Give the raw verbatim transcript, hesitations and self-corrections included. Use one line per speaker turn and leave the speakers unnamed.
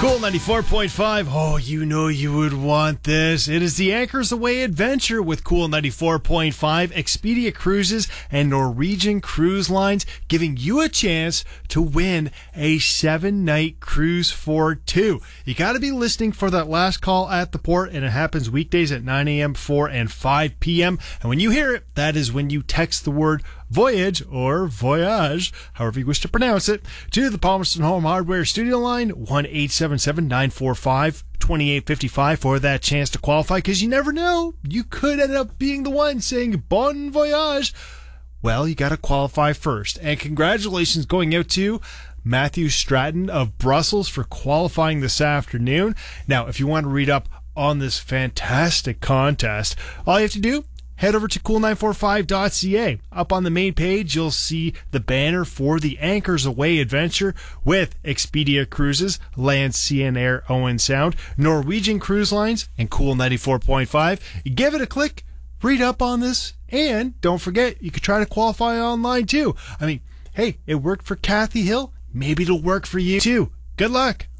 Cool ninety-four point five. Oh, you know you would want this. It is the Anchors Away adventure with Cool ninety-four point five, Expedia Cruises, and Norwegian Cruise Lines, giving you a chance to win a seven-night cruise for two. You got to be listening for that last call at the port, and it happens weekdays at nine a.m., four, and five p.m. And when you hear it, that is when you text the word Voyage or Voyage, however you wish to pronounce it, to the Palmerston Home Hardware studio line, one eight seven seven, nine four five, two eight five five, for that chance to qualify, because you never know. You could end up being the one saying Bon Voyage. Well, you got to qualify first. And congratulations going out to Matthew Stratton of Brussels for qualifying this afternoon. Now, if you want to read up on this fantastic contest, all you have to do, head over to cool nine four five dot c a. Up on the main page, you'll see the banner for the Anchors Away adventure with Expedia Cruises, Land, Sea and Air, Owen Sound, Norwegian Cruise Lines, and Cool ninety-four point five. Give it a click, read up on this, and don't forget, you could try to qualify online too. I mean, hey, it worked for Kathy Hill. Maybe it'll work for you too. Good luck.